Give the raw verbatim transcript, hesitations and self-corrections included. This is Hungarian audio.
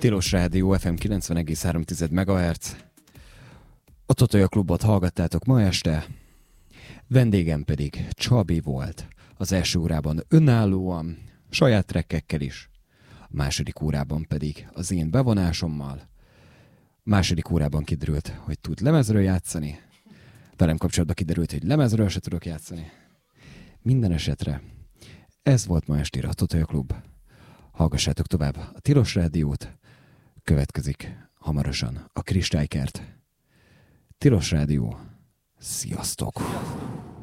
Tilos Rádió ef em kilencven egész három megahertz. A Totolja Klubot hallgattátok ma este. Vendégem pedig Csabi volt. Az első órában önállóan, saját trekkekkel is. A második órában pedig az én bevonásommal. A második órában kiderült, hogy tud lemezről játszani. Velem kapcsolatban kiderült, hogy lemezről se tudok játszani. Minden esetre ez volt ma estére a Totolja Klub. Hallgassátok tovább a Tilos Rádiót. Következik hamarosan a Kristálykert. Tilos Rádió. Sziasztok!